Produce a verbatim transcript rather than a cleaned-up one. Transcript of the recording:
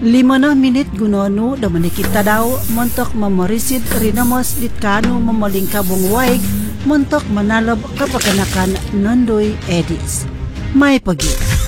Lima na minit gunonu da manikita daw montok mamorisid rinamos ditkano mamaling kabong waig montok manalab kapaganakan Nondoy Edis. May pagi.